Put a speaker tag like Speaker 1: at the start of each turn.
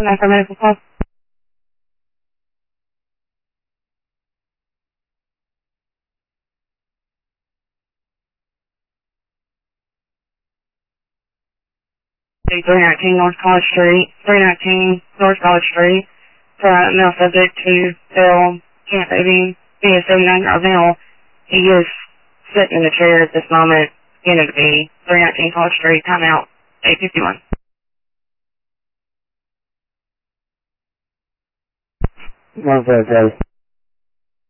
Speaker 1: For medical call. Okay, 319 North College Street, 319 North College Street, for a male subject to fail camp 18, he is 79 years old. He is sitting in the chair at this moment, going to be 319 College Street, timeout, 8:51.
Speaker 2: One for